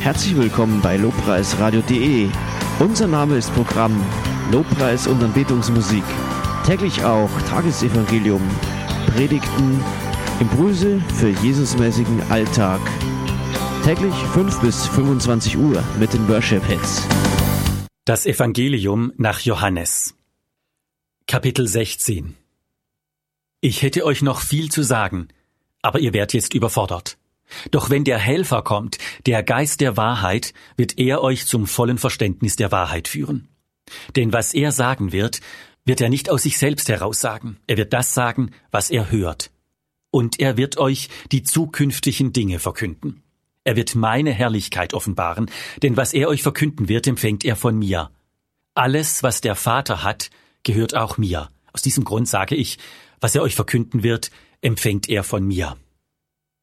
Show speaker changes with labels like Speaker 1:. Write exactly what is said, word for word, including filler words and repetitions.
Speaker 1: Herzlich willkommen bei lobpreisradio punkt de. Unser Name ist Programm Lobpreis und Anbetungsmusik. Täglich auch Tagesevangelium, Predigten, Impulse für Jesusmäßigen Alltag. Täglich fünf bis fünfundzwanzig Uhr mit den Worship-Hits.
Speaker 2: Das Evangelium nach Johannes. Kapitel sechzehn. Ich hätte euch noch viel zu sagen, aber ihr werdet jetzt überfordert. Doch wenn der Helfer kommt, der Geist der Wahrheit, wird er euch zum vollen Verständnis der Wahrheit führen. Denn was er sagen wird, wird er nicht aus sich selbst heraus sagen. Er wird das sagen, was er hört. Und er wird euch die zukünftigen Dinge verkünden. Er wird meine Herrlichkeit offenbaren, denn was er euch verkünden wird, empfängt er von mir. Alles, was der Vater hat, gehört auch mir. Aus diesem Grund sage ich, was er euch verkünden wird, empfängt er von mir.